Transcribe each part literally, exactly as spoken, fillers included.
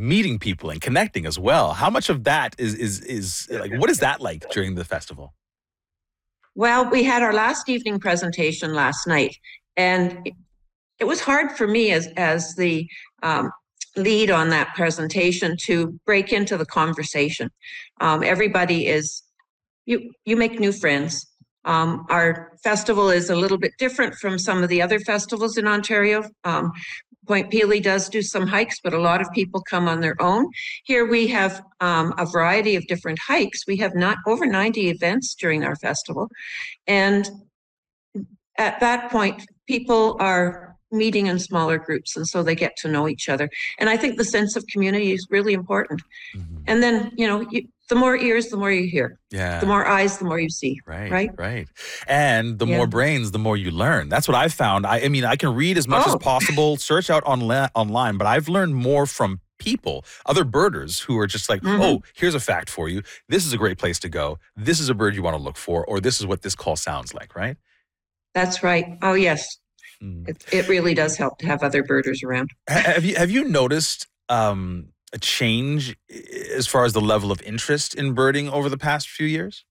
meeting people and connecting as well. How much of that is is is like, what is that like during the festival? Well, we had our last evening presentation last night, and it, it was hard for me as as the um, lead on that presentation to break into the conversation. Um, everybody is you you make new friends. Um, our festival is a little bit different from some of the other festivals in Ontario. Um, Point Pelee does do some hikes, but a lot of people come on their own. Here we have um, a variety of different hikes. We have not over ninety events during our festival. And at that point, people are meeting in smaller groups, and so they get to know each other. And I think the sense of community is really important. Mm-hmm. And then, you know, you, the more ears, the more you hear. Yeah. The more eyes, the more you see. Right, right, right. And the yeah. more brains, the more you learn. That's what I've found. I, I mean, I can read as much oh. as possible, search out on online, but I've learned more from people, other birders who are just like, mm-hmm. oh, here's a fact for you. This is a great place to go. This is a bird you want to look for, or this is what this call sounds like, right? That's right. Oh, yes. Mm. It, it really does help to have other birders around. Have you, have you noticed um, a change as far as the level of interest in birding over the past few years?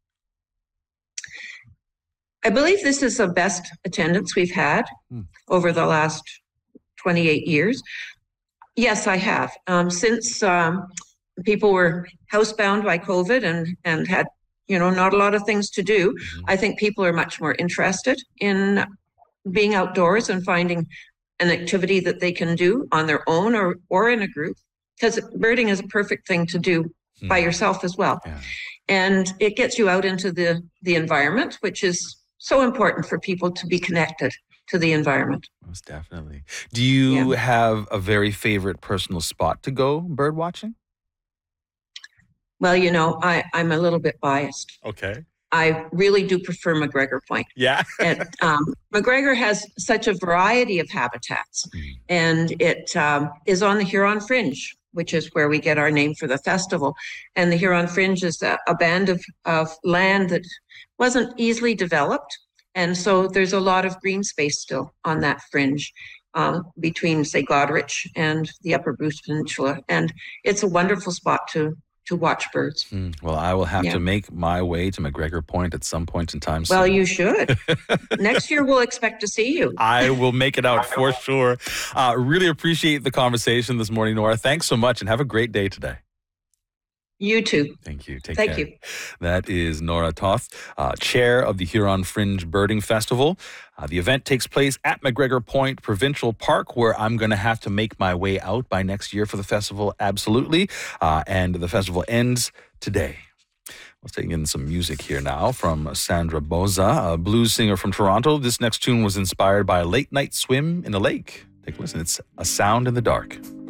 I believe this is the best attendance we've had hmm. over the last twenty-eight years. Yes, I have. Um, since um, people were housebound by COVID and, and had, you know, not a lot of things to do, mm-hmm. I think people are much more interested in being outdoors and finding an activity that they can do on their own or, or in a group. Because birding is a perfect thing to do mm. by yourself as well. Yeah. And it gets you out into the, the environment, which is so important for people to be connected to the environment. Most definitely. Do you yeah. have a very favorite personal spot to go bird watching? Well, you know, I, I'm a little bit biased. Okay. I really do prefer McGregor Point. Yeah. and, um, McGregor has such a variety of habitats, mm. and it um, is on the Huron Fringe, which is where we get our name for the festival. And the Huron Fringe is a, a band of, of land that wasn't easily developed. And so there's a lot of green space still on that fringe um, between, say, Goderich and the Upper Bruce Peninsula. And it's a wonderful spot to to watch birds. Mm, well, I will have yeah. to make my way to McGregor Point at some point in time soon. Well, you should. Next year, we'll expect to see you. I will make it out for sure. Uh, really appreciate the conversation this morning, Nora. Thanks so much and have a great day today. You too. Thank you. Take Thank care. you. That is Nora Toth, uh, chair of the Huron Fringe Birding Festival. Uh, the event takes place at McGregor Point Provincial Park, where I'm going to have to make my way out by next year for the festival. Absolutely. Uh, and the festival ends today. Let's take in some music here now from Sandra Boza, a blues singer from Toronto. This next tune was inspired by a late night swim in a lake. Take a listen. It's A Sound in the Dark.